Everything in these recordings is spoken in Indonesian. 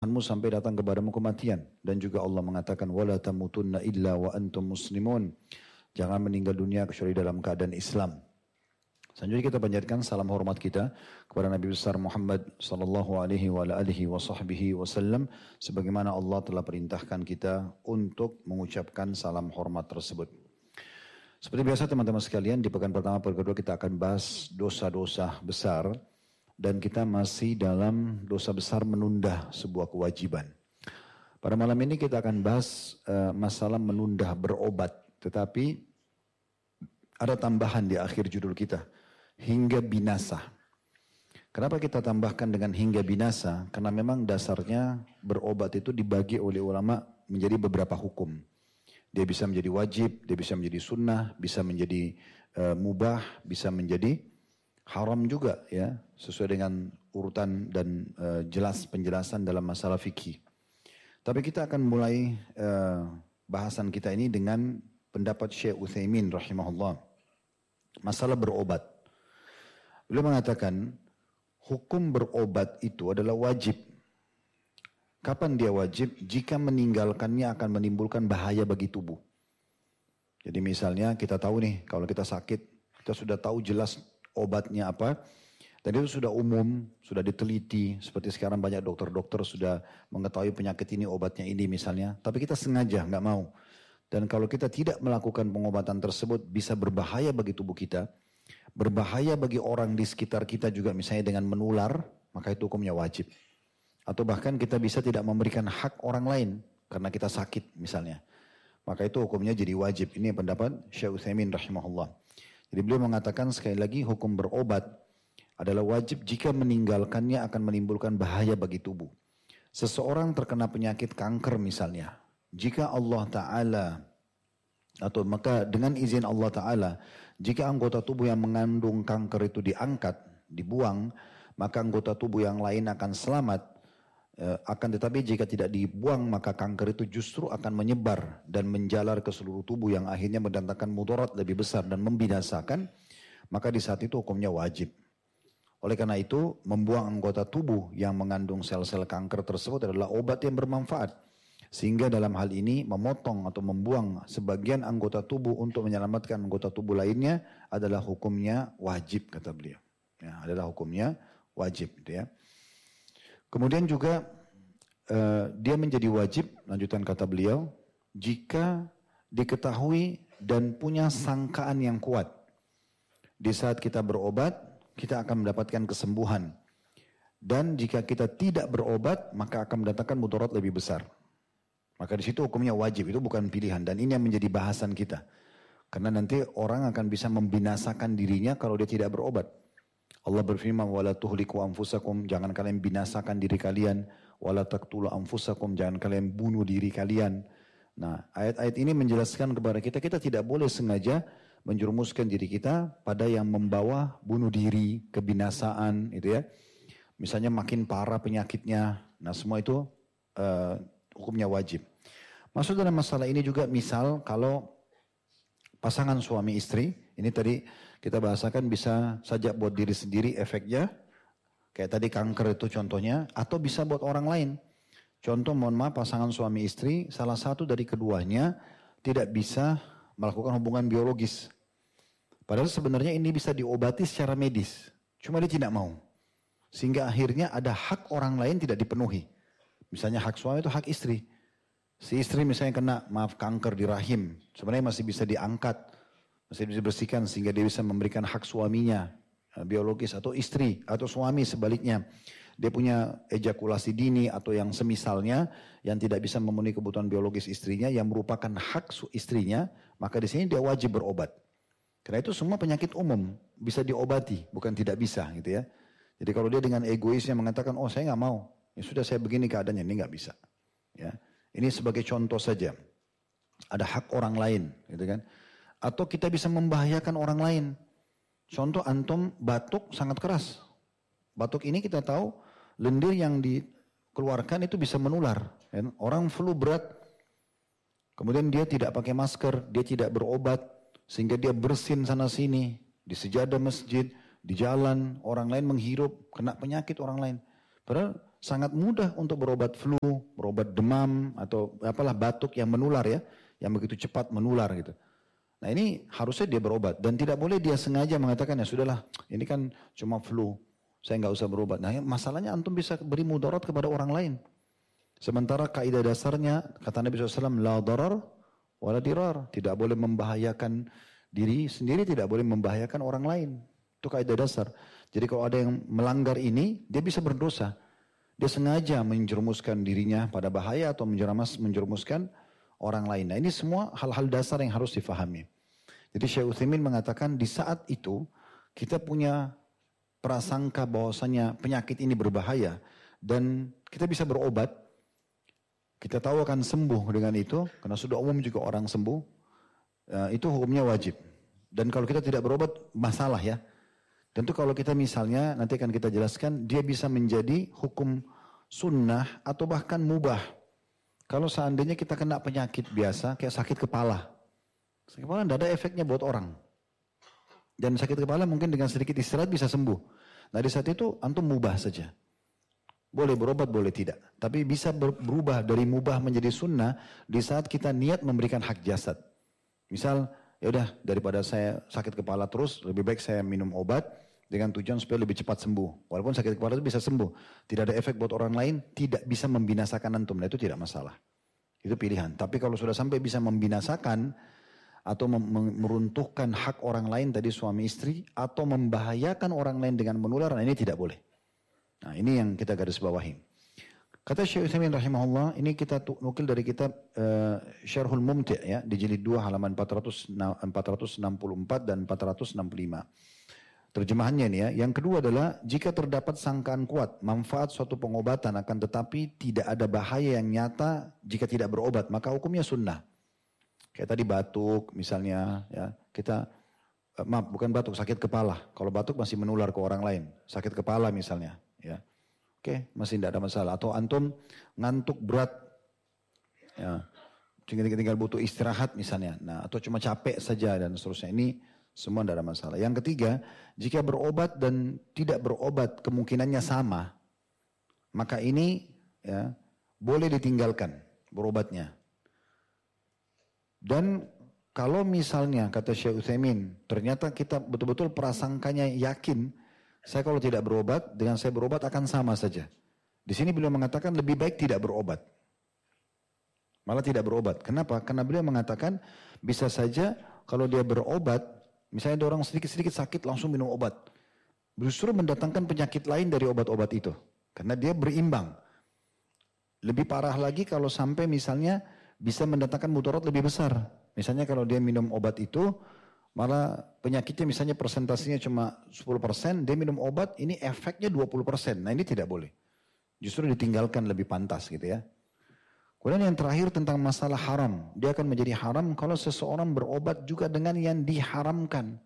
Janganmu sampai datang kepadamu kematian. Dan juga Allah mengatakan, wala tamutunna illa wa antum muslimun. Jangan meninggal dunia kecuali dalam keadaan Islam. Selanjutnya kita panjatkan salam hormat kita kepada Nabi besar Muhammad sallallahu alaihi wa alihi wa sahbihi wasallam, sebagaimana Allah telah perintahkan kita untuk mengucapkan salam hormat tersebut. Seperti biasa teman-teman sekalian, di pekan pertama pekan kedua kita akan bahas dosa-dosa besar, dan kita masih dalam dosa besar menunda sebuah kewajiban. Pada malam ini kita akan bahas masalah menunda berobat, tetapi ada tambahan di akhir judul kita, hingga binasa. Kenapa kita tambahkan dengan hingga binasa? Karena memang dasarnya berobat itu dibagi oleh ulama menjadi beberapa hukum. Dia bisa menjadi wajib, dia bisa menjadi sunnah, bisa menjadi mubah, bisa menjadi haram juga, ya, sesuai dengan urutan dan jelas penjelasan dalam masalah fikih. Tapi kita akan mulai bahasan kita ini dengan pendapat Syekh Utsaimin rahimahullah. Masalah berobat. Beliau mengatakan hukum berobat itu adalah wajib. Kapan dia wajib? Jika meninggalkannya akan menimbulkan bahaya bagi tubuh. Jadi misalnya kita tahu nih, kalau kita sakit, kita sudah tahu jelas obatnya apa. Dan itu sudah umum, sudah diteliti. Seperti sekarang banyak dokter-dokter sudah mengetahui penyakit ini, obatnya ini misalnya. Tapi kita sengaja nggak mau. Dan kalau kita tidak melakukan pengobatan tersebut bisa berbahaya bagi tubuh kita. Berbahaya bagi orang di sekitar kita juga, misalnya dengan menular, maka itu hukumnya wajib. Atau bahkan kita bisa tidak memberikan hak orang lain karena kita sakit misalnya. Maka itu hukumnya jadi wajib. Ini pendapat Syekh Utsaimin rahimahullah. Jadi beliau mengatakan sekali lagi, hukum berobat adalah wajib jika meninggalkannya akan menimbulkan bahaya bagi tubuh. Seseorang terkena penyakit kanker misalnya. Jika Allah Ta'ala, atau maka dengan izin Allah Ta'ala, jika anggota tubuh yang mengandung kanker itu diangkat, dibuang, maka anggota tubuh yang lain akan selamat. Akan tetapi jika tidak dibuang, maka kanker itu justru akan menyebar dan menjalar ke seluruh tubuh yang akhirnya mendatangkan mudarat lebih besar dan membinasakan, maka di saat itu hukumnya wajib. Oleh karena itu, membuang anggota tubuh yang mengandung sel-sel kanker tersebut adalah obat yang bermanfaat. Sehingga dalam hal ini memotong atau membuang sebagian anggota tubuh untuk menyelamatkan anggota tubuh lainnya adalah hukumnya wajib, kata beliau. Ya, adalah hukumnya wajib, gitu ya. Kemudian juga dia menjadi wajib, lanjutan kata beliau, jika diketahui dan punya sangkaan yang kuat. Di saat kita berobat, kita akan mendapatkan kesembuhan. Dan jika kita tidak berobat, maka akan mendatangkan mudarat lebih besar. Maka di situ hukumnya wajib, itu bukan pilihan. Dan ini yang menjadi bahasan kita. Karena nanti orang akan bisa membinasakan dirinya kalau dia tidak berobat. Allah berfirman, wala tuhliku anfusakum, jangan kalian binasakan diri kalian. Wala taqtulu anfusakum, jangan kalian bunuh diri kalian. Nah, ayat-ayat ini menjelaskan kepada kita, kita tidak boleh sengaja menjerumuskan diri kita pada yang membawa bunuh diri, kebinasaan, itu ya. Misalnya makin parah penyakitnya. Nah, semua itu hukumnya wajib. Masuk dalam masalah ini juga misal kalau pasangan suami istri, ini tadi kita bahasakan bisa saja buat diri sendiri efeknya, kayak tadi kanker itu contohnya, atau bisa buat orang lain. Contoh mohon maaf, pasangan suami istri, salah satu dari keduanya tidak bisa melakukan hubungan biologis. Padahal sebenarnya ini bisa diobati secara medis, cuma dia tidak mau. Sehingga akhirnya ada hak orang lain tidak dipenuhi. Misalnya hak suami itu hak istri. Si istri misalnya kena kanker di rahim, sebenarnya masih bisa diangkat, masih bisa dibersihkan sehingga dia bisa memberikan hak suaminya biologis, atau istri atau suami sebaliknya. Dia punya ejakulasi dini atau yang semisalnya yang tidak bisa memenuhi kebutuhan biologis istrinya yang merupakan hak istrinya, maka di sini dia wajib berobat. Karena itu semua penyakit umum bisa diobati, bukan tidak bisa gitu ya. Jadi kalau dia dengan egoisnya mengatakan, oh saya nggak mau, ya sudah saya begini keadaannya, ini nggak bisa. Ya. Ini sebagai contoh saja. Ada hak orang lain, gitu kan? Atau kita bisa membahayakan orang lain. Contoh antum batuk sangat keras. Batuk ini kita tahu lendir yang dikeluarkan itu bisa menular. Kan? Orang flu berat, kemudian dia tidak pakai masker, dia tidak berobat, sehingga dia bersin sana sini di sejadah masjid, di jalan orang lain menghirup, kena penyakit orang lain. Padahal sangat mudah untuk berobat flu, berobat demam, atau apalah batuk yang menular ya, yang begitu cepat menular gitu. Nah ini harusnya dia berobat dan tidak boleh dia sengaja mengatakan ya sudahlah ini kan cuma flu, saya nggak usah berobat. Nah masalahnya antum bisa beri mudarat kepada orang lain. Sementara kaidah dasarnya kata Nabi SAW la darar wala dirar, tidak boleh membahayakan diri sendiri, tidak boleh membahayakan orang lain. Itu kaidah dasar. Jadi kalau ada yang melanggar ini dia bisa berdosa. Dia sengaja menjerumuskan dirinya pada bahaya atau menjerumuskan orang lain. Nah ini semua hal-hal dasar yang harus difahami. Jadi Syekh Utsaimin mengatakan di saat itu kita punya prasangka bahwasanya penyakit ini berbahaya dan kita bisa berobat. Kita tahu akan sembuh dengan itu karena sudah umum juga orang sembuh. Itu hukumnya wajib. Dan kalau kita tidak berobat masalah ya. Tentu kalau kita misalnya nanti akan kita jelaskan dia bisa menjadi hukum sunnah atau bahkan mubah. Kalau seandainya kita kena penyakit biasa, kayak sakit kepala. Sakit kepala tidak ada efeknya buat orang. Dan sakit kepala mungkin dengan sedikit istirahat bisa sembuh. Nah di saat itu antum mubah saja. Boleh berobat, boleh tidak. Tapi bisa berubah dari mubah menjadi sunnah di saat kita niat memberikan hak jasad. Misal, ya udah daripada saya sakit kepala terus, lebih baik saya minum obat dengan tujuan supaya lebih cepat sembuh. Walaupun sakit kepala itu bisa sembuh. Tidak ada efek buat orang lain, tidak bisa membinasakan antum. Nah itu tidak masalah. Itu pilihan. Tapi kalau sudah sampai bisa membinasakan atau meruntuhkan hak orang lain tadi suami istri atau membahayakan orang lain dengan menular, nah ini tidak boleh. Nah ini yang kita garis bawahi. Kata Syekh Utsaimin rahimahullah, ini kita nukil dari kitab Syarhul Mumti' ya, di jilid 2 halaman 464 dan 465. Terjemahannya ini ya, yang kedua adalah jika terdapat sangkaan kuat, manfaat suatu pengobatan akan tetapi tidak ada bahaya yang nyata jika tidak berobat, maka hukumnya sunnah. Kayak tadi batuk misalnya ya, kita maaf bukan batuk, sakit kepala. Kalau batuk masih menular ke orang lain, sakit kepala misalnya ya. Oke, masih tidak ada masalah. Atau antum ngantuk berat ya, tinggal butuh istirahat misalnya. Nah, atau cuma capek saja dan seterusnya. Ini semua tidak ada masalah. Yang ketiga, jika berobat dan tidak berobat kemungkinannya sama, maka ini ya boleh ditinggalkan berobatnya. Dan kalau misalnya kata Syekh Utsaimin, ternyata kita betul-betul prasangkanya yakin, saya kalau tidak berobat dengan saya berobat akan sama saja. Di sini beliau mengatakan lebih baik tidak berobat. Malah tidak berobat. Kenapa? Karena beliau mengatakan bisa saja kalau dia berobat, misalnya ada orang sedikit-sedikit sakit langsung minum obat. Justru mendatangkan penyakit lain dari obat-obat itu. Karena dia berimbang. Lebih parah lagi kalau sampai misalnya bisa mendatangkan mudarat lebih besar. Misalnya kalau dia minum obat itu, malah penyakitnya misalnya persentasenya cuma 10%, dia minum obat, ini efeknya 20%. Nah ini tidak boleh. Justru ditinggalkan lebih pantas gitu ya. Kemudian yang terakhir tentang masalah haram. Dia akan menjadi haram kalau seseorang berobat juga dengan yang diharamkan.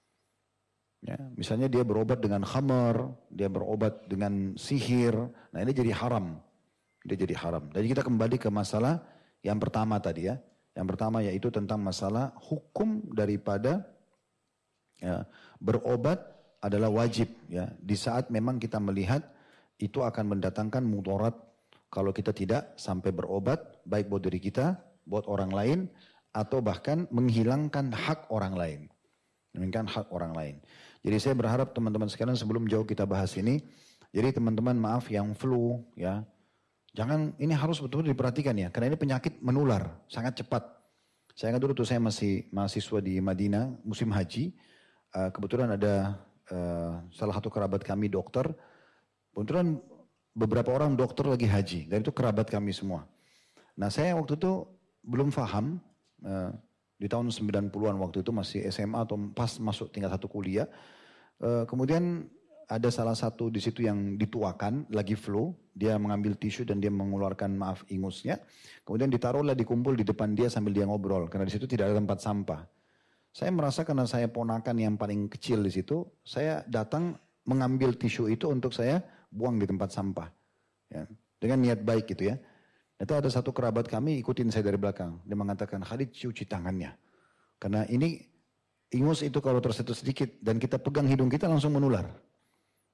Ya, misalnya dia berobat dengan khamar, dia berobat dengan sihir. Nah ini jadi haram. Dia jadi haram. Jadi kita kembali ke masalah yang pertama tadi ya. Yang pertama yaitu tentang masalah hukum daripada ya, berobat adalah wajib. Ya. Di saat memang kita melihat itu akan mendatangkan mudarat. Kalau kita tidak sampai berobat, baik buat diri kita, buat orang lain, atau bahkan menghilangkan hak orang lain. Menghilangkan hak orang lain. Jadi saya berharap teman-teman sekalian sebelum jauh kita bahas ini, jadi teman-teman maaf yang flu, ya, jangan, ini harus betul-betul diperhatikan ya, karena ini penyakit menular, sangat cepat. Saya ingat dulu tuh saya masih mahasiswa di Madinah, musim haji, kebetulan ada salah satu kerabat kami dokter, kebetulan beberapa orang dokter lagi haji, dan itu kerabat kami semua. Nah saya waktu itu belum paham, di tahun 90-an waktu itu masih SMA atau pas masuk tingkat 1 kuliah. Kemudian ada salah satu di situ yang dituakan, lagi flu, dia mengambil tisu dan dia mengeluarkan ingusnya. Kemudian ditaruhlah dikumpul di depan dia sambil dia ngobrol, karena di situ tidak ada tempat sampah. Saya merasa karena saya ponakan yang paling kecil di situ, saya datang mengambil tisu itu untuk saya buang di tempat sampah. Ya, dengan niat baik gitu ya. Itu ada satu kerabat kami ikutin saya dari belakang. Dia mengatakan, Khalid cuci tangannya. Karena ini ingus itu kalau tersentuh sedikit dan kita pegang hidung kita langsung menular.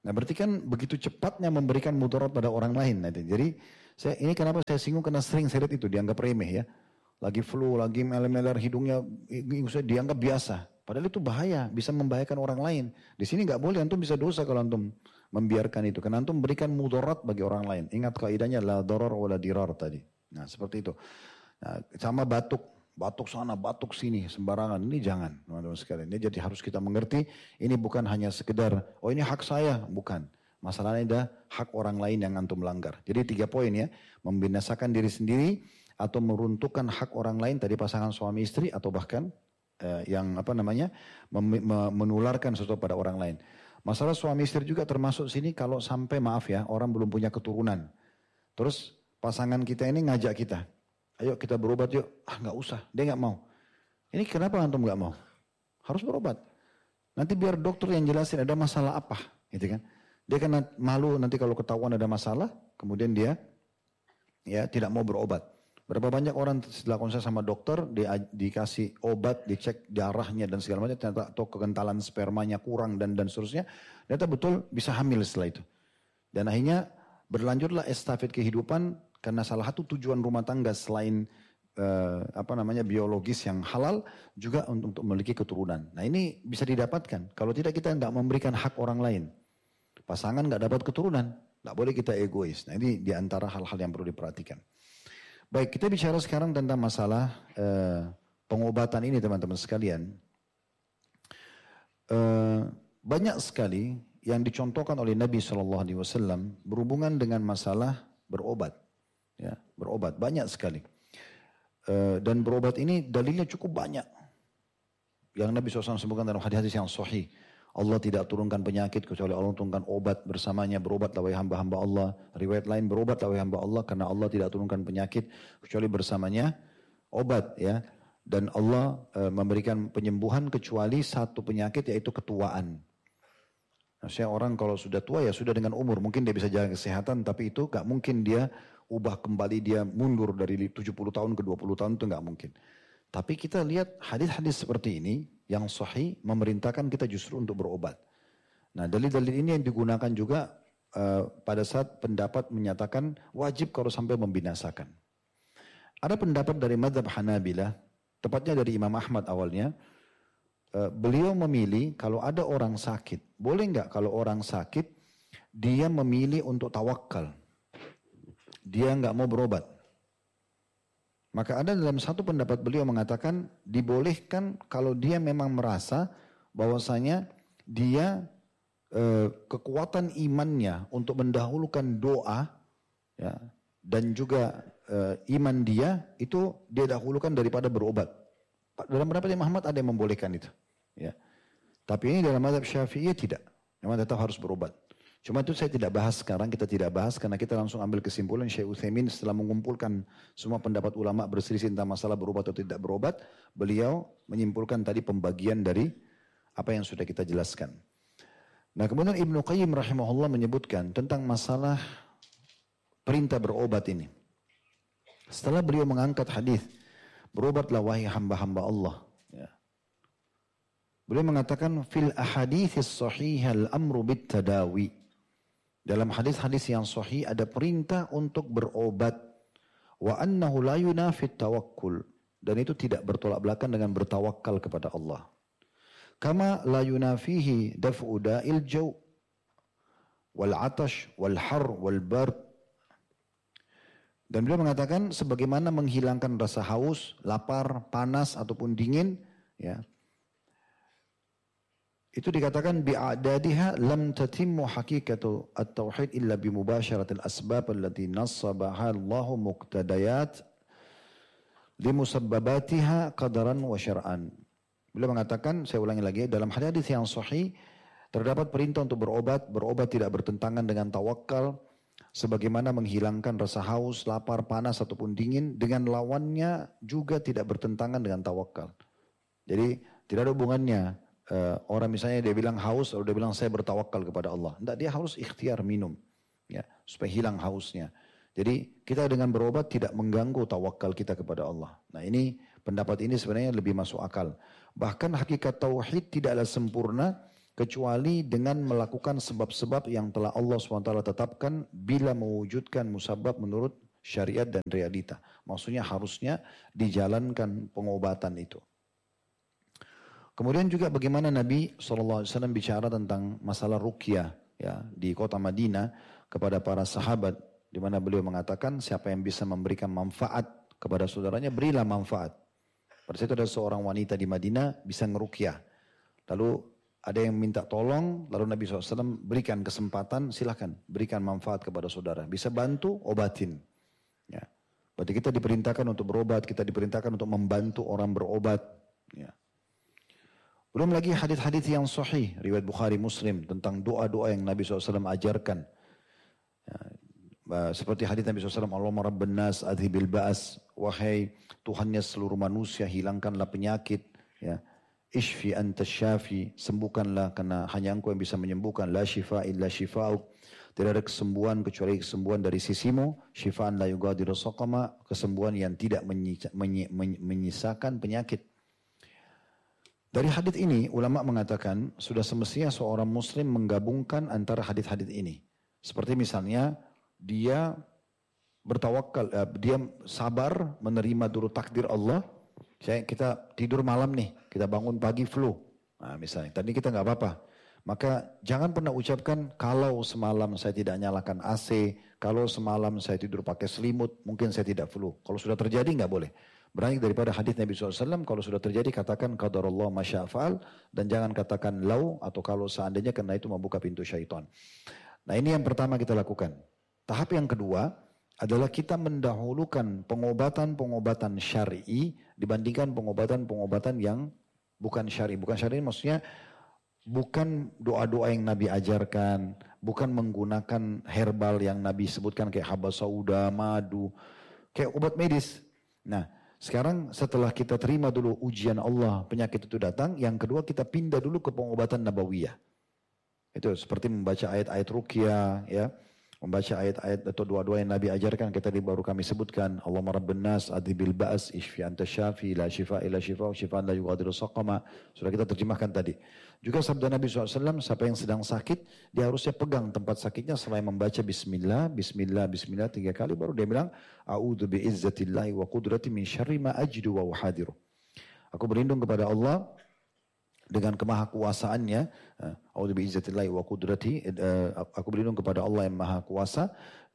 Nah berarti kan begitu cepatnya memberikan mudarat pada orang lain. Jadi ini kenapa saya singgung, karena sering saya lihat itu dianggap remeh ya. Lagi flu, lagi meler-meler hidungnya, dianggap biasa. Padahal itu bahaya, bisa membahayakan orang lain. Di sini nggak boleh, antum bisa dosa kalau antum membiarkan itu. Karena antum berikan mudarat bagi orang lain. Ingat kaidahnya la darar wala dirar tadi. Nah seperti itu. Nah, sama batuk sana, batuk sini, sembarangan. Ini jangan, teman-teman sekalian. Ini jadi harus kita mengerti, ini bukan hanya sekedar, oh ini hak saya, bukan. Masalahnya ada hak orang lain yang antum melanggar. Jadi 3 poin ya, membinasakan diri sendiri, atau meruntuhkan hak orang lain, tadi pasangan suami istri, atau bahkan menularkan sesuatu pada orang lain. Masalah suami istri juga termasuk sini kalau sampai maaf ya, orang belum punya keturunan. Terus pasangan kita ini ngajak kita, ayo kita berobat yuk. Ah nggak usah, dia nggak mau. Ini kenapa antum nggak mau? Harus berobat. Nanti biar dokter yang jelasin ada masalah apa, gitu kan? Dia kan malu nanti kalau ketahuan ada masalah, kemudian dia ya tidak mau berobat. Berapa banyak orang setelah konsul sama dokter, dikasih obat, dicek darahnya dan segala macam, ternyata atau kekentalan spermanya kurang dan seterusnya, ternyata betul bisa hamil setelah itu. Dan akhirnya berlanjutlah estafet kehidupan, karena salah satu tujuan rumah tangga selain biologis yang halal juga untuk memiliki keturunan. Nah ini bisa didapatkan. Kalau tidak kita tidak memberikan hak orang lain. Pasangan nggak dapat keturunan, nggak boleh kita egois. Nah ini diantara hal-hal yang perlu diperhatikan. Baik, kita bicara sekarang tentang masalah pengobatan ini teman-teman sekalian. Banyak sekali yang dicontohkan oleh Nabi SAW berhubungan dengan masalah berobat. Ya, berobat, banyak sekali. Dan berobat ini dalilnya cukup banyak. Yang Nabi SAW sebutkan dalam hadis-hadis yang sahih. Allah tidak turunkan penyakit kecuali Allah turunkan obat bersamanya. Berobatlah wahai hamba-hamba Allah. Riwayat lain, berobatlah wahai hamba Allah karena Allah tidak turunkan penyakit kecuali bersamanya obat ya. Dan Allah memberikan penyembuhan kecuali satu penyakit, yaitu ketuaan. Maksudnya orang kalau sudah tua ya sudah dengan umur. Mungkin dia bisa jaga kesehatan, tapi itu gak mungkin dia ubah kembali, dia mundur dari 70 tahun ke 20 tahun, itu gak mungkin. Tapi kita lihat hadis-hadis seperti ini yang sahih memerintahkan kita justru untuk berobat. Nah dalil-dalil ini yang digunakan juga pada saat pendapat menyatakan wajib kalau sampai membinasakan. Ada pendapat dari mazhab Hanabilah, tepatnya dari Imam Ahmad awalnya. Beliau memilih kalau ada orang sakit, boleh nggak kalau orang sakit dia memilih untuk tawakal, dia nggak mau berobat. Maka ada dalam satu pendapat beliau mengatakan dibolehkan kalau dia memang merasa bahwasanya dia kekuatan imannya untuk mendahulukan doa ya, dan juga iman dia itu dia dahulukan daripada berobat. Dalam pendapat Imam Ahmad ada yang membolehkan itu. Ya. Tapi ini dalam mazhab Syafi'i tidak. Memang tetap harus berobat. Cuma itu saya tidak bahas sekarang, kita tidak bahas karena kita langsung ambil kesimpulan Syekh Utsaimin setelah mengumpulkan semua pendapat ulama berselisih tentang masalah berobat atau tidak berobat, beliau menyimpulkan tadi pembagian dari apa yang sudah kita jelaskan. Nah kemudian Ibnu Qayyim rahimahullah menyebutkan tentang masalah perintah berobat ini. Setelah beliau mengangkat hadis, berobatlah wahai hamba-hamba Allah. Ya. Beliau mengatakan fil ahaditsis sahihah al-amru bit tadawi. Dalam hadis-hadis yang sahih ada perintah untuk berobat. Wa annahu la yunafit tawakkul. Dan itu tidak bertolak belakang dengan bertawakal kepada Allah. Kama la yunafihi daf'u da'il jaw. Wal atash, wal har, wal bard. Dan beliau mengatakan sebagaimana menghilangkan rasa haus, lapar, panas ataupun dingin. Ya. Itu dikatakan bi'adadiha lam tatimmu haqiqatu at-tauhid illa bimubasharatil asbab allati nassabaha Allahu muqtadayat limusabbabatiha qadaran wa syar'an. Beliau mengatakan, saya ulangi lagi, dalam hadis yang sahih terdapat perintah untuk berobat. Berobat tidak bertentangan dengan tawakal, sebagaimana menghilangkan rasa haus, lapar, panas ataupun dingin, dengan lawannya juga tidak bertentangan dengan tawakal. Jadi tidak ada hubungannya. Orang misalnya dia bilang haus, lalu dia bilang saya bertawakal kepada Allah. Tidak, dia harus ikhtiar minum, ya, supaya hilang hausnya. Jadi kita dengan berobat tidak mengganggu tawakal kita kepada Allah. Nah ini pendapat ini sebenarnya lebih masuk akal. Bahkan hakikat tauhid tidaklah sempurna kecuali dengan melakukan sebab-sebab yang telah Allah SWT tetapkan bila mewujudkan musabab menurut syariat dan realita. Maksudnya harusnya dijalankan pengobatan itu. Kemudian juga bagaimana Nabi SAW bicara tentang masalah ruqyah ya, di kota Madinah kepada para sahabat, di mana beliau mengatakan siapa yang bisa memberikan manfaat kepada saudaranya, berilah manfaat. Pada saat itu ada seorang wanita di Madinah bisa ngeruqyah. Lalu ada yang minta tolong, lalu Nabi SAW berikan kesempatan, silahkan berikan manfaat kepada saudara. Bisa bantu, obatin. Ya. Berarti kita diperintahkan untuk berobat, kita diperintahkan untuk membantu orang berobat. Ya. Belum lagi hadis-hadis yang sahih, riwayat Bukhari Muslim, tentang doa-doa yang Nabi SAW ajarkan. Ya. Seperti hadis Nabi SAW, Allahumma rabban nas adhibil ba'as, wahai Tuhannya seluruh manusia, hilangkanlah penyakit. Ya. Ishfi anta syafi, sembuhkanlah karena hanya Engkau yang bisa menyembuhkan. La shifa illa shifa'uk, tidak ada kesembuhan kecuali kesembuhan dari sisimu. Shifa'an la yugadiru saqama, kesembuhan yang tidak menyisakan penyakit. Dari hadis ini ulama mengatakan sudah semestinya seorang muslim menggabungkan antara hadis-hadis ini. Seperti misalnya dia bertawakal, dia sabar menerima dulu takdir Allah. Kita tidur malam nih, kita bangun pagi flu. Nah misalnya, tadi kita nggak apa-apa. Maka jangan pernah ucapkan, kalau semalam saya tidak nyalakan AC, kalau semalam saya tidur pakai selimut, mungkin saya tidak flu. Kalau sudah terjadi nggak boleh. Berani daripada hadis Nabi SAW, kalau sudah terjadi katakan qadarullah masya'afal, dan jangan katakan lau atau kalau seandainya, karena itu membuka pintu syaitan. Nah ini yang pertama kita lakukan. Tahap yang kedua adalah kita mendahulukan pengobatan-pengobatan syar'i dibandingkan pengobatan-pengobatan yang bukan syar'i. Bukan syar'i maksudnya bukan doa-doa yang Nabi ajarkan, bukan menggunakan herbal yang Nabi sebutkan kayak habba sauda, madu, kayak obat medis. Nah, sekarang setelah kita terima dulu ujian Allah, penyakit itu datang, yang kedua kita pindah dulu ke pengobatan nabawiyah. Itu seperti membaca ayat-ayat ruqyah, ya. Membaca ayat-ayat atau doa-doa yang Nabi ajarkan, kita tadi baru kami sebutkan, Allahumma rabban nas adhibil ba'as ishfi anta syafi la shifa illa shifa'u shifaan la yughadiru saqama. Sudah kita terjemahkan tadi. Juga sabda Nabi SAW, siapa yang sedang sakit, dia harusnya pegang tempat sakitnya selain membaca bismillah, bismillah, bismillah 3 kali, baru dia bilang a'udzu bi'izzatillahi wa qudrati min syarri ma ajidu wa uhadiru. Aku berlindung kepada Allah dengan kemahakuasaannya, a'udzu bi'izzatillahi wa qudrati, aku berlindung kepada Allah yang maha kuasa,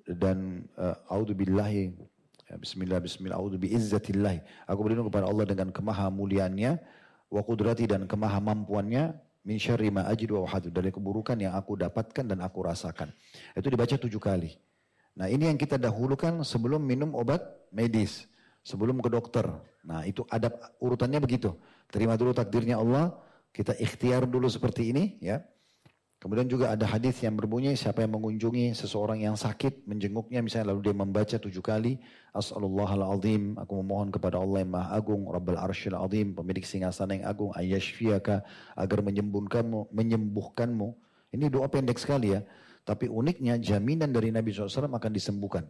dan a'udzu billahi, bismillah, bismillah, a'udzu bi'izzatillahi, aku berlindung kepada Allah dengan kemahamuliaannya, wa qudrati, dan kemahamampuannya, min syarri ma ajidu wa uhadiru, dari keburukan yang aku dapatkan dan aku rasakan. Itu dibaca 7 kali. Nah ini yang kita dahulukan sebelum minum obat medis, sebelum ke dokter. Nah itu adab urutannya begitu. Terima dulu takdirnya Allah, kita ikhtiar dulu seperti ini, ya. Kemudian juga ada hadis yang berbunyi, siapa yang mengunjungi seseorang yang sakit, menjenguknya misalnya, lalu dia membaca 7 kali, As'alullahal azim, aku memohon kepada Allah yang maha agung, Rabbal arsyil azim, pemilik singgasana yang agung, ayyashfiyaka, agar menyembuhkanmu. Ini doa pendek sekali ya, tapi uniknya jaminan dari Nabi SAW akan disembuhkan.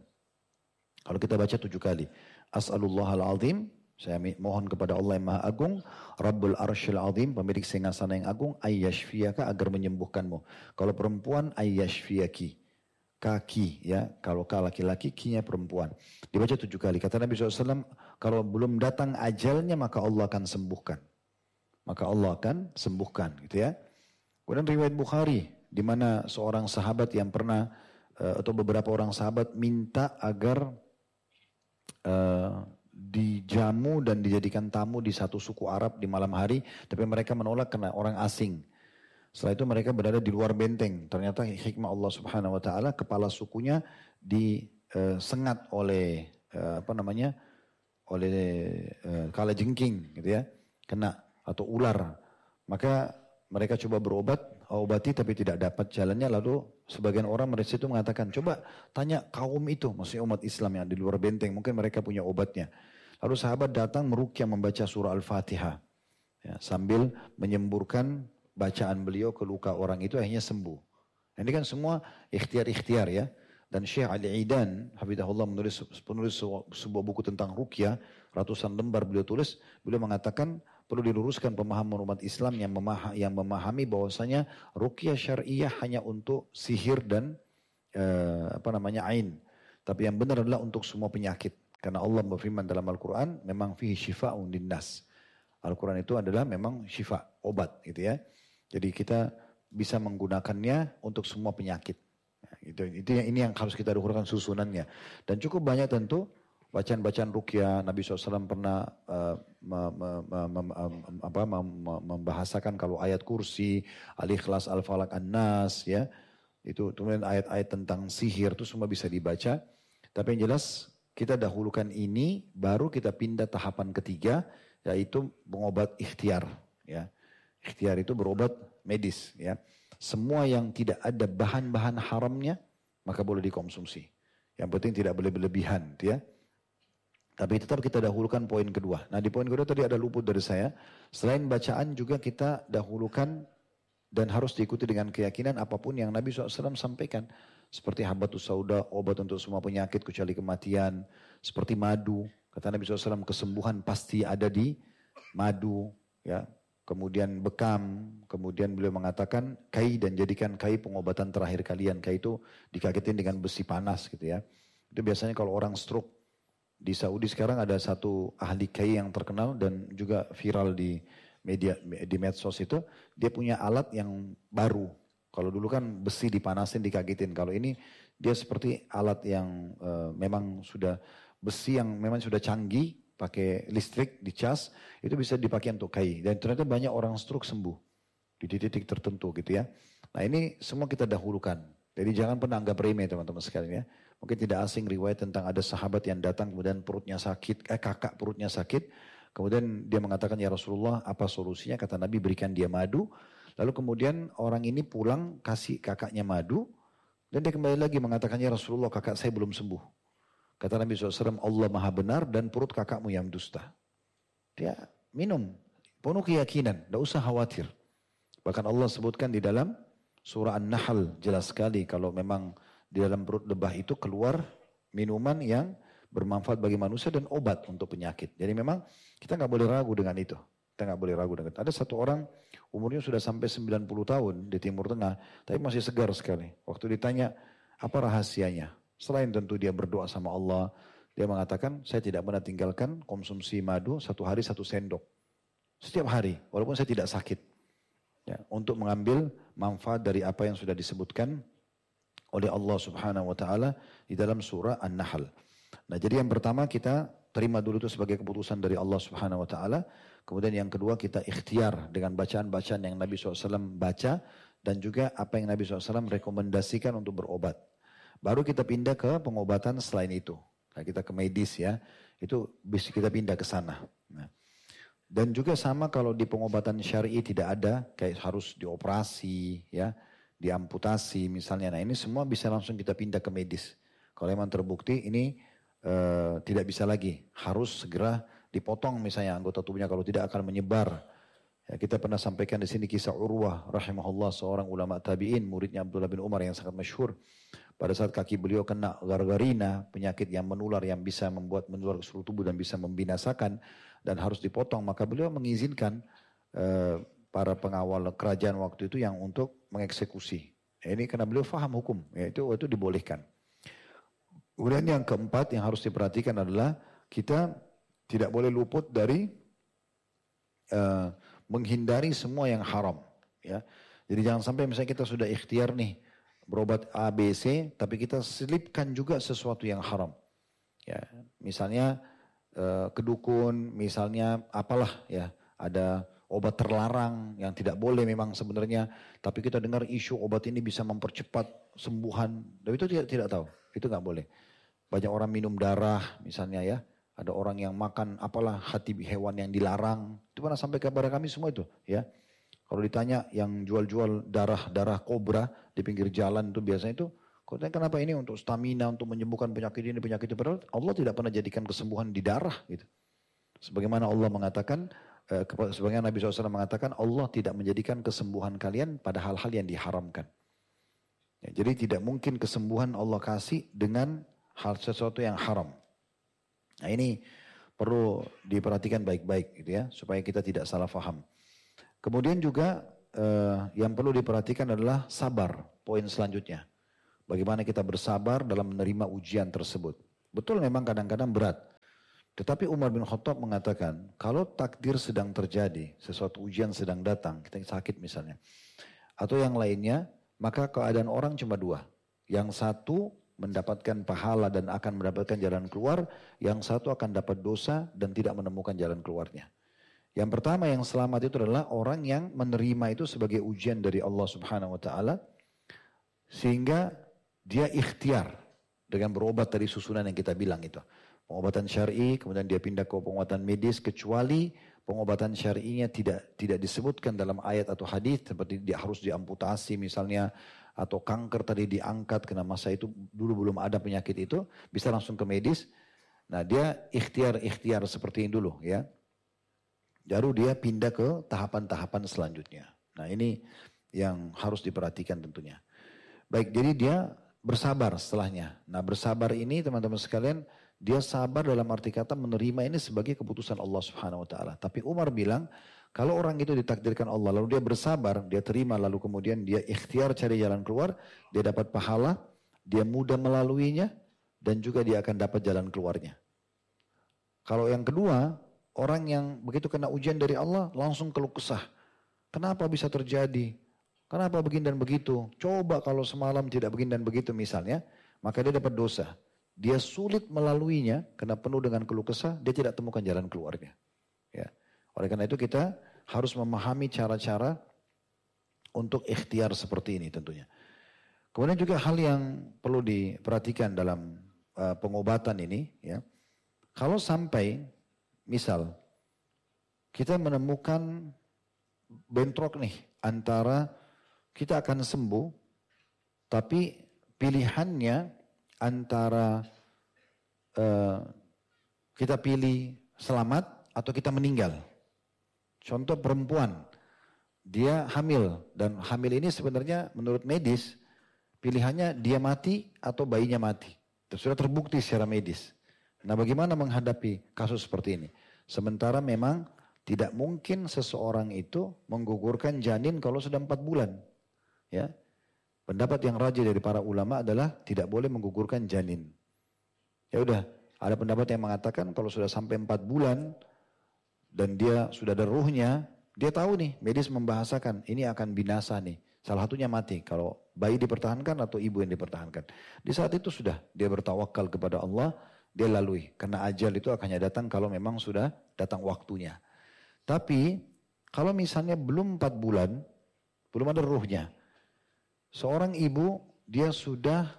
Kalau kita baca 7 kali, As'alullahal azim, saya mohon kepada Allah yang maha agung, Rabbul arsyil azim, pemilik singgasana yang agung, ayyashfiyaka, agar menyembuhkanmu. Kalau perempuan, ayyashfiyaki, kaki, ya. Kalau laki-laki, kinya perempuan. Dibaca 7 kali. Kata Nabi SAW, kalau belum datang ajalnya, maka Allah akan sembuhkan. Maka Allah akan sembuhkan, gitu ya. Kemudian riwayat Bukhari, di mana seorang sahabat yang pernah, atau beberapa orang sahabat minta agar dijamu dan dijadikan tamu di satu suku Arab di malam hari, tapi mereka menolak karena orang asing. Setelah itu mereka berada di luar benteng. Ternyata hikmah Allah Subhanahu wa taala, kepala sukunya disengat oleh kalajengking gitu ya, kena, atau ular. Maka mereka coba obati tapi tidak dapat jalannya. Lalu sebagian orang mereka itu mengatakan, coba tanya kaum itu, maksudnya umat Islam yang di luar benteng, mungkin mereka punya obatnya. Lalu sahabat datang meruqyah membaca surah Al-Fatihah, ya, sambil menyemburkan bacaan beliau ke luka orang itu, akhirnya sembuh. Ini kan semua ikhtiar-ikhtiar ya. Dan Syekh Ali Aidan, hafizahullah, penulis sebuah buku tentang ruqyah, ratusan lembar beliau tulis, beliau mengatakan perlu diluruskan pemahaman umat Islam yang memahami bahwasanya ruqyah syariah hanya untuk sihir dan ain. Tapi yang benar adalah untuk semua penyakit. Karena Allah berfirman dalam Al-Quran, memang fihi syifa'un linnas. Al-Quran itu adalah memang syifa, obat gitu ya. Jadi kita bisa menggunakannya untuk semua penyakit. Ini yang harus kita dahulukan susunannya. Dan cukup banyak tentu bacaan-bacaan ruqyah. Nabi SAW pernah membahasakan kalau ayat kursi, Al-Ikhlas, Al-Falaq, An-Nas ya. Itu kemudian ayat-ayat tentang sihir itu semua bisa dibaca. Tapi yang jelas kita dahulukan ini, baru kita pindah tahapan ketiga, yaitu pengobat ikhtiar. Ya. Ikhtiar itu berobat medis. Ya. Semua yang tidak ada bahan-bahan haramnya, maka boleh dikonsumsi. Yang penting tidak boleh berlebihan. Ya. Tapi tetap kita dahulukan poin kedua. Nah di poin kedua tadi ada luput dari saya. Selain bacaan juga kita dahulukan dan harus diikuti dengan keyakinan apapun yang Nabi SAW sampaikan. Seperti habatus sauda, obat untuk semua penyakit kecuali kematian. Seperti madu. Kata Nabi SAW, kesembuhan pasti ada di madu. Ya. Kemudian bekam. Kemudian beliau mengatakan kai dan jadikan kai pengobatan terakhir kalian. Kai itu dikagetin dengan besi panas gitu ya. Itu biasanya kalau orang stroke. Di Saudi sekarang ada satu ahli kai yang terkenal dan juga viral di medsos itu, dia punya alat yang baru. Kalau dulu kan besi dipanasin, dikagetin. Kalau ini dia seperti alat yang memang sudah besi yang memang sudah canggih, pakai listrik, dicas, itu bisa dipakai untuk kai. Dan ternyata banyak orang stroke sembuh di titik tertentu gitu ya. Nah ini semua kita dahulukan. Jadi jangan pernah anggap remeh teman-teman sekalian ya. Mungkin tidak asing riwayat tentang ada sahabat yang datang kemudian perutnya sakit, kakak perutnya sakit. Kemudian dia mengatakan, ya Rasulullah apa solusinya? Kata Nabi, berikan dia madu. Lalu kemudian orang ini pulang kasih kakaknya madu. Dan dia kembali lagi mengatakan, ya Rasulullah kakak saya belum sembuh. Kata Nabi SAW, Allah maha benar dan perut kakakmu yang dusta. Dia minum, penuh keyakinan, tidak usah khawatir. Bahkan Allah sebutkan di dalam surah An-Nahl jelas sekali kalau memang di dalam perut lebah itu keluar minuman yang bermanfaat bagi manusia dan obat untuk penyakit. Jadi memang kita nggak boleh ragu dengan itu. Kita nggak boleh ragu dengan itu. Ada satu orang umurnya sudah sampai 90 tahun di Timur Tengah, tapi masih segar sekali. Waktu ditanya apa rahasianya, selain tentu dia berdoa sama Allah, dia mengatakan saya tidak pernah tinggalkan konsumsi madu 1 hari 1 sendok. Setiap hari, walaupun saya tidak sakit. Ya, untuk mengambil manfaat dari apa yang sudah disebutkan oleh Allah Subhanahu wa taala di dalam surah An-Nahl. Nah, jadi yang pertama kita terima dulu itu sebagai keputusan dari Allah Subhanahu wa taala. Kemudian yang kedua kita ikhtiar dengan bacaan-bacaan yang Nabi SAW baca dan juga apa yang Nabi SAW rekomendasikan untuk berobat. Baru kita pindah ke pengobatan selain itu. Nah, kita ke medis ya. Itu bisa kita pindah ke sana. Nah, dan juga sama kalau di pengobatan syar'i tidak ada kayak harus dioperasi ya, diamputasi misalnya. Nah, ini semua bisa langsung kita pindah ke medis. Kalau memang terbukti ini tidak bisa lagi, harus segera dipotong misalnya anggota tubuhnya kalau tidak akan menyebar. Ya, kita pernah sampaikan di sini kisah Urwah rahimahullah, seorang ulama tabi'in, muridnya Abdullah bin Umar yang sangat masyhur. Pada saat kaki beliau kena gargarina, penyakit yang menular yang bisa membuat menular ke seluruh tubuh dan bisa membinasakan dan harus dipotong, maka beliau mengizinkan para pengawal kerajaan waktu itu yang untuk mengeksekusi. Ya, ini karena beliau faham hukum, ya, itu dibolehkan. Kemudian yang keempat yang harus diperhatikan adalah kita tidak boleh luput dari menghindari semua yang haram. Ya. Jadi jangan sampai misalnya kita sudah ikhtiar nih berobat A, B, C, tapi kita selipkan juga sesuatu yang haram. Ya, misalnya kedukun, misalnya apalah ya, ada obat terlarang yang tidak boleh memang sebenarnya, tapi kita dengar isu obat ini bisa mempercepat sembuhan, tapi itu tidak tahu, itu nggak boleh. Banyak orang minum darah misalnya ya, ada orang yang makan apalah hati hewan yang dilarang, itu pernah sampai kepada kami semua itu ya. Kalau ditanya yang jual-jual darah kobra di pinggir jalan itu biasanya itu, kau tanya kenapa ini untuk stamina, untuk menyembuhkan penyakit ini, penyakit itu. Padahal Allah tidak pernah jadikan kesembuhan di darah gitu. Sebagaimana Allah mengatakan, sebagaimana Nabi SAW mengatakan, Allah tidak menjadikan kesembuhan kalian pada hal-hal yang diharamkan. Ya, jadi tidak mungkin kesembuhan Allah kasih dengan hal sesuatu yang haram. Nah ini perlu diperhatikan baik-baik gitu ya, supaya kita tidak salah faham. Kemudian juga yang perlu diperhatikan adalah sabar, poin selanjutnya. Bagaimana kita bersabar dalam menerima ujian tersebut. Betul memang kadang-kadang berat. Tetapi Umar bin Khattab mengatakan, kalau takdir sedang terjadi, sesuatu ujian sedang datang, kita sakit misalnya, atau yang lainnya, maka keadaan orang cuma dua. Yang satu mendapatkan pahala dan akan mendapatkan jalan keluar, yang satu akan dapat dosa dan tidak menemukan jalan keluarnya. Yang pertama yang selamat itu adalah orang yang menerima itu sebagai ujian dari Allah Subhanahu wa taala, sehingga dia ikhtiar dengan berobat dari susunan yang kita bilang itu. Pengobatan syar'i, kemudian dia pindah ke pengobatan medis, kecuali pengobatan syar'inya tidak disebutkan dalam ayat atau hadis, seperti dia harus diamputasi misalnya, atau kanker tadi diangkat karena masa itu dulu belum ada penyakit itu, bisa langsung ke medis. Nah dia ikhtiar seperti ini dulu ya. Baru dia pindah ke tahapan-tahapan selanjutnya. Nah ini yang harus diperhatikan tentunya. Baik, jadi dia bersabar setelahnya. Nah bersabar ini teman-teman sekalian, dia sabar dalam arti kata menerima ini sebagai keputusan Allah Subhanahu wa taala. Tapi Umar bilang, kalau orang itu ditakdirkan Allah, lalu dia bersabar, dia terima, lalu kemudian dia ikhtiar cari jalan keluar, dia dapat pahala, dia mudah melaluinya, dan juga dia akan dapat jalan keluarnya. Kalau yang kedua, orang yang begitu kena ujian dari Allah, langsung keluh kesah. Kenapa bisa terjadi? Kenapa begini dan begitu? Coba kalau semalam tidak begini dan begitu misalnya, maka dia dapat dosa. Dia sulit melaluinya, karena penuh dengan keluh kesah, dia tidak temukan jalan keluarnya. Ya. Oleh karena itu kita harus memahami cara-cara untuk ikhtiar seperti ini tentunya. Kemudian juga hal yang perlu diperhatikan dalam pengobatan ini, ya, kalau sampai misal kita menemukan bentrok nih antara kita akan sembuh, tapi pilihannya antara kita pilih selamat atau kita meninggal. Contoh perempuan, dia hamil dan hamil ini sebenarnya menurut medis pilihannya dia mati atau bayinya mati. Sudah terbukti secara medis. Nah bagaimana menghadapi kasus seperti ini? Sementara memang tidak mungkin seseorang itu menggugurkan janin kalau sudah 4 bulan. Ya, pendapat yang rajih dari para ulama adalah tidak boleh menggugurkan janin. Ya udah, ada pendapat yang mengatakan kalau sudah sampai 4 bulan dan dia sudah ada ruhnya, dia tahu nih, medis membahasakan ini akan binasa nih. Salah satunya mati kalau bayi dipertahankan atau ibu yang dipertahankan. Di saat itu sudah dia bertawakal kepada Allah, dia lalui. Karena ajal itu akan datang kalau memang sudah datang waktunya. Tapi kalau misalnya belum 4 bulan, belum ada ruhnya. Seorang ibu dia sudah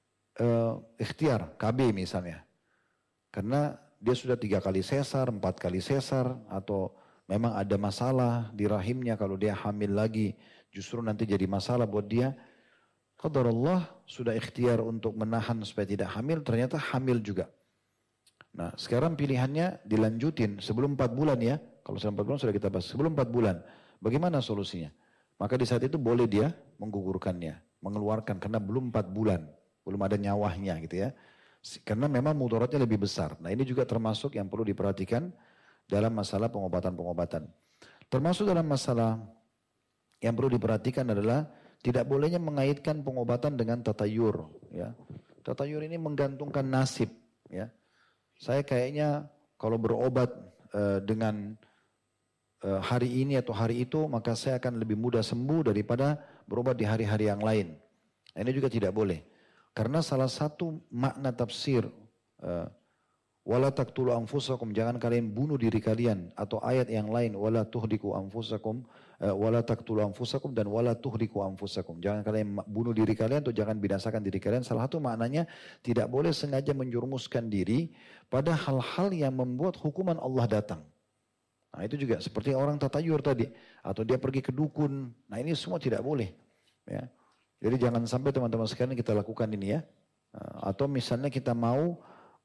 ikhtiar KB misalnya. Karena dia sudah 3 kali sesar, 4 kali sesar, atau memang ada masalah di rahimnya kalau dia hamil lagi, justru nanti jadi masalah buat dia. Qadarullah sudah ikhtiar untuk menahan supaya tidak hamil, ternyata hamil juga. Nah sekarang pilihannya dilanjutin sebelum 4 bulan ya, kalau sebelum 4 bulan sudah kita bahas, sebelum 4 bulan, bagaimana solusinya? Maka di saat itu boleh dia menggugurkannya, mengeluarkan karena belum 4 bulan, belum ada nyawanya gitu ya. Karena memang mudaratnya lebih besar. Nah ini juga termasuk yang perlu diperhatikan dalam masalah pengobatan-pengobatan. Termasuk dalam masalah yang perlu diperhatikan adalah tidak bolehnya mengaitkan pengobatan dengan tatayur. Ya. Tatayur ini menggantungkan nasib. Ya. Saya kayaknya kalau berobat dengan hari ini atau hari itu, maka saya akan lebih mudah sembuh daripada berobat di hari-hari yang lain. Nah, ini juga tidak boleh. Karena salah satu makna tafsir wala taqtulu anfusakum, jangan kalian bunuh diri kalian, atau ayat yang lain wala tuhriku anfusakum, wala taqtulu anfusakum dan wala tuhriku anfusakum, jangan kalian bunuh diri kalian atau jangan binasakan diri kalian. Salah satu maknanya tidak boleh sengaja menjerumuskan diri pada hal-hal yang membuat hukuman Allah datang. Nah itu juga seperti orang tatayur tadi, atau dia pergi ke dukun. Nah ini semua tidak boleh ya. Jadi jangan sampai teman-teman sekalian kita lakukan ini ya. Atau misalnya kita mau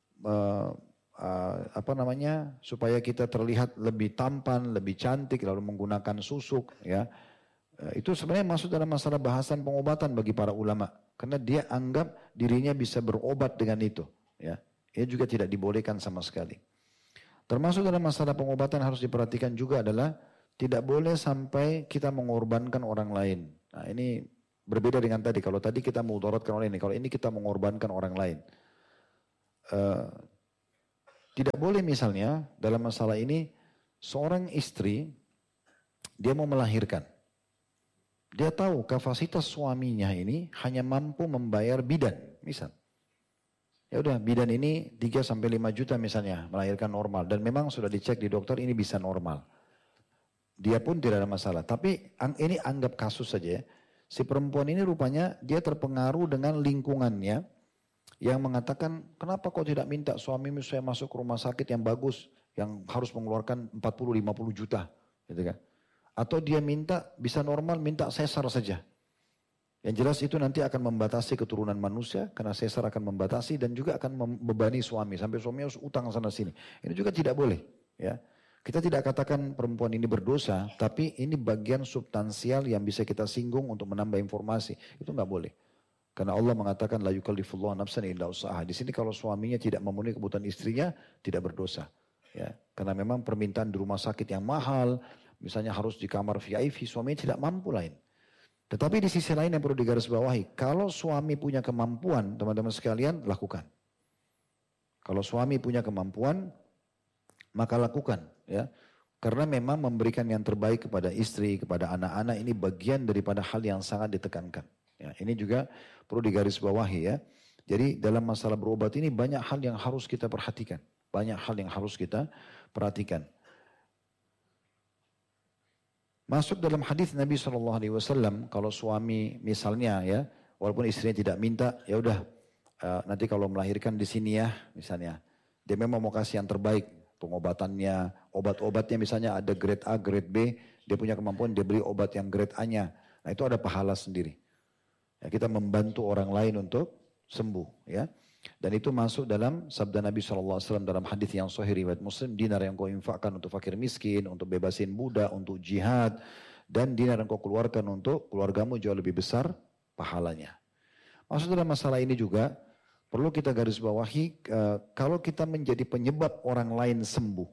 supaya kita terlihat lebih tampan, lebih cantik, lalu menggunakan susuk ya. Itu sebenarnya masuk dalam masalah bahasan pengobatan bagi para ulama. Karena dia anggap dirinya bisa berobat dengan itu ya. Ini juga tidak dibolehkan sama sekali. Termasuk dalam masalah pengobatan harus diperhatikan juga adalah tidak boleh sampai kita mengorbankan orang lain. Nah ini berbeda dengan tadi. Kalau tadi kita mudaratkan orang lain, kalau ini kita mengorbankan orang lain. Tidak boleh misalnya dalam masalah ini seorang istri dia mau melahirkan. Dia tahu kapasitas suaminya ini hanya mampu membayar bidan, misal. Ya udah, bidan ini 3 sampai 5 juta misalnya melahirkan normal dan memang sudah dicek di dokter ini bisa normal. Dia pun tidak ada masalah. Tapi ini anggap kasus saja ya. Si perempuan ini rupanya dia terpengaruh dengan lingkungannya yang mengatakan kenapa kau tidak minta suamimu saya masuk ke rumah sakit yang bagus yang harus mengeluarkan 40-50 juta gitu kan. Atau dia minta bisa normal minta sesar saja. Yang jelas itu nanti akan membatasi keturunan manusia karena sesar akan membatasi dan juga akan membebani suami sampai suami harus utang sana sini. Ini juga tidak boleh, ya. Kita tidak katakan perempuan ini berdosa, tapi ini bagian substansial yang bisa kita singgung untuk menambah informasi. Itu nggak boleh. Karena Allah mengatakan la yukallifullahu nafsan illa usaha. Di sini kalau suaminya tidak memenuhi kebutuhan istrinya tidak berdosa, ya. Karena memang permintaan di rumah sakit yang mahal, misalnya harus di kamar VIP, suaminya tidak mampu lain. Tetapi di sisi lain yang perlu digarisbawahi, kalau suami punya kemampuan, teman-teman sekalian, lakukan. Kalau suami punya kemampuan, maka lakukan. Ya. Karena memang memberikan yang terbaik kepada istri, kepada anak-anak, ini bagian daripada hal yang sangat ditekankan. Ya, ini juga perlu digarisbawahi ya. Jadi dalam masalah berobat ini banyak hal yang harus kita perhatikan. Banyak hal yang harus kita perhatikan. Masuk dalam hadis Nabi SAW, kalau suami misalnya ya, walaupun istrinya tidak minta, ya udah nanti kalau melahirkan di sini ya, misalnya, dia memang mau kasih yang terbaik, pengobatannya, obat-obatnya misalnya ada grade A, grade B, dia punya kemampuan dia beli obat yang grade A-nya, nah itu ada pahala sendiri. Ya, kita membantu orang lain untuk sembuh, ya. Dan itu masuk dalam sabda Nabi SAW dalam hadis yang sahih riwayat Muslim, dinar yang kau infakkan untuk fakir miskin, untuk bebasin budak, untuk jihad, dan dinar yang kau keluarkan untuk keluargamu jauh lebih besar pahalanya. Maksud dalam masalah ini juga perlu kita garis bawahi kalau kita menjadi penyebab orang lain sembuh.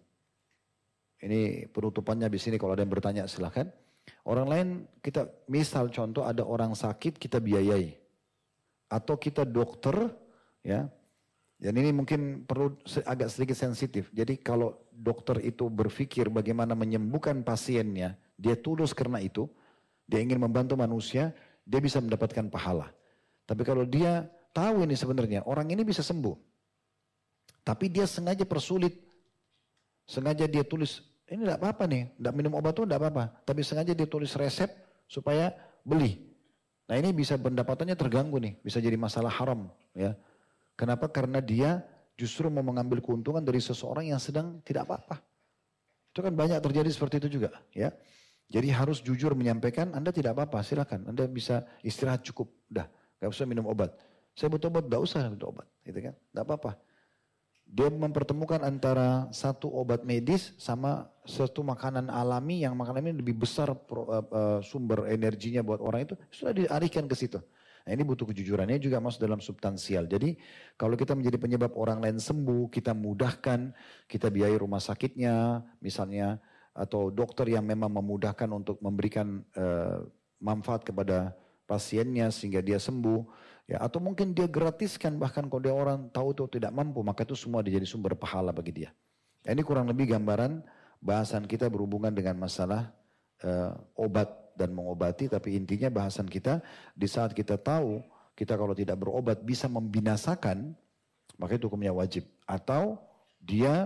Ini penutupannya di sini kalau ada yang bertanya silahkan. Orang lain kita misal contoh ada orang sakit kita biayai atau kita dokter. Ya, dan ini mungkin perlu agak sedikit sensitif. Jadi kalau dokter itu berpikir bagaimana menyembuhkan pasiennya, dia tulus karena itu, dia ingin membantu manusia, dia bisa mendapatkan pahala. Tapi kalau dia tahu ini sebenarnya orang ini bisa sembuh, tapi dia sengaja persulit, sengaja dia tulis ini tidak apa-apa nih, tidak minum obat itu tidak apa-apa, tapi sengaja dia tulis resep supaya beli. Nah ini bisa pendapatannya terganggu nih, bisa jadi masalah haram, ya. Kenapa? Karena dia justru mau mengambil keuntungan dari seseorang yang sedang tidak apa-apa. Itu kan banyak terjadi seperti itu juga, ya. Jadi harus jujur menyampaikan, Anda tidak apa-apa, silakan. Anda bisa istirahat cukup, dah, gak usah minum obat. Saya butuh obat, gak usah minum obat, gitu kan? Gak apa-apa. Dia mempertemukan antara satu obat medis sama satu makanan alami yang makanan ini lebih besar sumber energinya buat orang itu, sudah dialihkan ke situ. Nah ini butuh kejujurannya juga masuk dalam substansial. Jadi kalau kita menjadi penyebab orang lain sembuh, kita mudahkan, kita biayai rumah sakitnya misalnya, atau dokter yang memang memudahkan untuk memberikan manfaat kepada pasiennya sehingga dia sembuh. Ya, atau mungkin dia gratiskan bahkan kalau dia orang tahu itu tidak mampu, maka itu semua jadi sumber pahala bagi dia. Nah, ini kurang lebih gambaran bahasan kita berhubungan dengan masalah obat dan mengobati, tapi intinya bahasan kita di saat kita tahu kita kalau tidak berobat bisa membinasakan, maka itu hukumnya wajib. Atau dia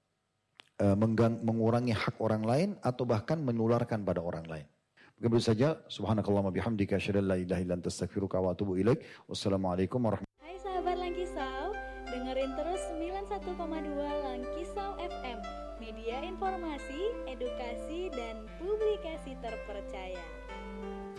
mengurangi hak orang lain atau bahkan menularkan pada orang lain. Begitu saja. Subhanakallahumma bihamdika asyhadu an la ilaha illa anta astaghfiruka wa atubu ilaik. Wassalamualaikum warahmatullahi wabarakatuh. Hai sahabat Langkisau, dengerin terus 91,2 Langkisau FM. Media informasi, edukasi, dan publikasi terpercaya.